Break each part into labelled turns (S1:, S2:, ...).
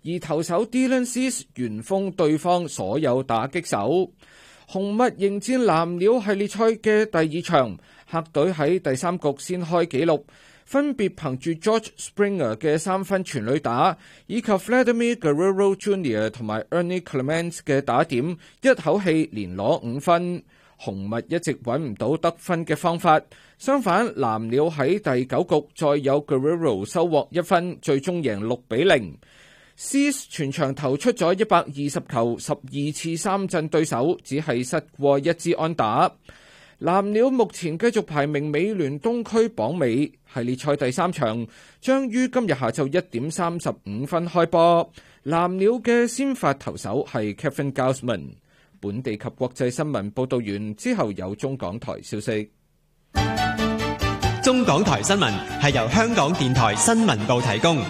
S1: 而投手 Dylan Cease 完封對方所有打擊手。紅襪迎戰藍鳥系列賽嘅第二場，客隊喺第三局先開紀錄，分別憑住 George Springer 嘅3分全壘打，以及 Vladimir Guerrero Jr. 同埋 Ernie Clements 嘅打點，一口氣連攞5分。紅襪一直揾唔到得分嘅方法，相反藍鳥喺第9局再有 Guerrero 收穫1分，最終贏6-0。Cease 全場投出咗120球，12次3振對手，只係失過1支安打。藍鳥目前繼續排名美聯東區榜尾，系列賽第3場將於今日下晝1點35分開波。藍鳥嘅先發投手係 Kevin Gausman。本地及國際新聞報道完之後，有中港台消息。
S2: 中港台新聞係由香港電台新聞部提供。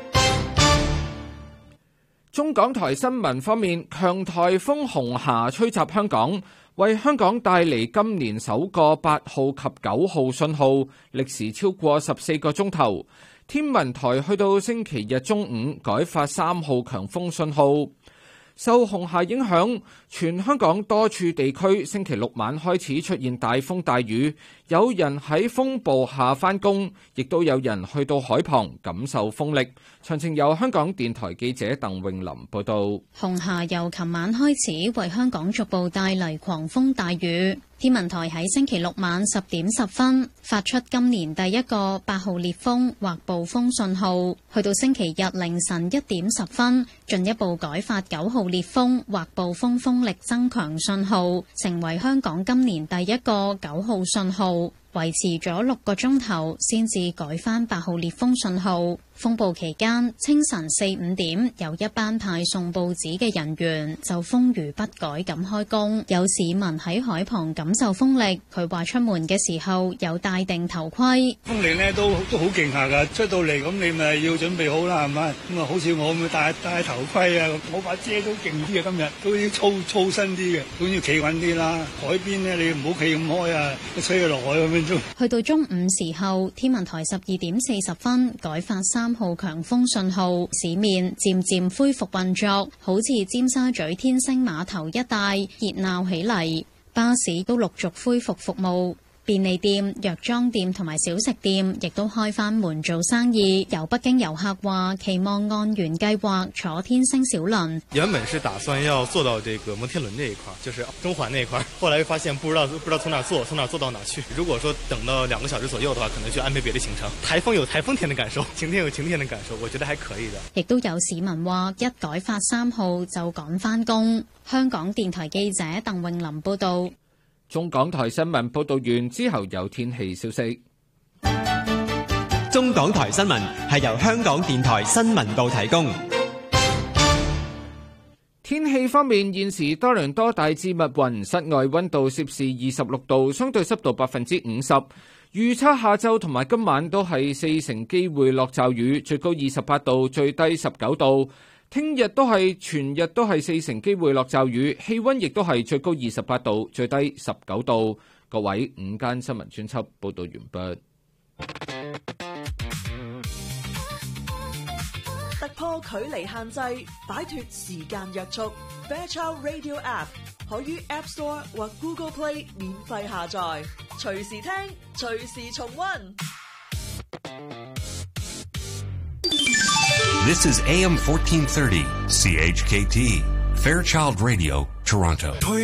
S1: 中港台新聞方面，強颱風紅霞吹襲香港，為香港帶嚟今年首個8號及9號信號，歷時超過14個鐘頭。天文台去到星期日中午改發3號強風信號。受紅霞影響，全香港多處地區星期六晚開始出現大風大雨，有人喺風暴下返工，亦都有人去到海旁感受風力。詳情由香港電台記者鄧詠琳報道。
S3: 紅霞由琴晚開始為香港逐步帶嚟狂風大雨。天文台喺星期六晚10點10分發出今年第一個8號烈風或暴風信號，去到星期日凌晨1點10分進一步改發9號烈風或暴風風力增強信號，成為香港今年第一個9號信號，維持咗6個鐘頭先至改返8號烈風信號。風暴期間，清晨4、5點，有一班派送報紙嘅人員就風如不改咁開工。有市民喺海旁感受風力，佢話出門嘅時候有戴定頭盔。
S4: 風力呢都好勁下㗎，出到嚟咁你咪要準備好啦，係咪？咁啊，好似我咁戴頭盔啊，我把遮都勁啲啊，今日都要粗身啲嘅，都要企穩啲啦。海邊呢，你唔好企咁開啊，吹佢落海咁樣。
S3: 去到中午時候，天文台12點40分改發3號強風信號，市面漸漸恢復運作，好似尖沙咀天星碼頭一帶熱鬧起嚟，巴士都陸續恢復服務。便利店、藥妝店同埋小食店亦都開返門做生意。有北京遊客話期望按原計劃坐天星小輪。
S5: 原本是打算要坐到這個摩天輪這一塊，就是中環那一塊，後來又發現不知道從哪坐到哪去。如果說等到2個小時左右的話，可能就安排別的行程。颱風有颱風天的感受，晴天有晴天的感受，我覺得還可以的。
S3: 亦都有市民話一改發3號就趕返工。香港電台記者鄧詠琳報道。
S1: 中港台新聞報道完之後，有天氣消息。
S2: 中港台新聞係由香港電台新聞部提供。
S1: 天氣方面，現時多倫多大致密雲，室外溫度攝氏26度，相對濕度50%。預測下晝同埋今晚都係40%機會落驟雨，最高28度，最低19度。聽日都係全日都係40%機會落驟雨，氣溫亦都係最高28度，最低19度。各位，午間新聞專輯報道完畢。
S6: 突破距離限制，擺脫時間約束。Fairchild Radio App 可於 App Store 或 Google Play 免費下載，隨時聽，隨時重溫。
S7: This is AM 1430, CHKT, Fairchild Radio, Toronto.